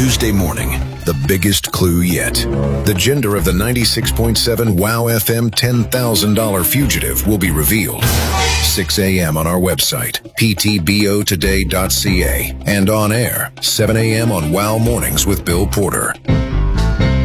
Tuesday morning, the biggest clue yet. The gender of the 96.7 WOW FM $10,000 fugitive will be revealed. 6 a.m. on our website, ptbotoday.ca, and on air, 7 a.m. on WOW Mornings with Bill Porter.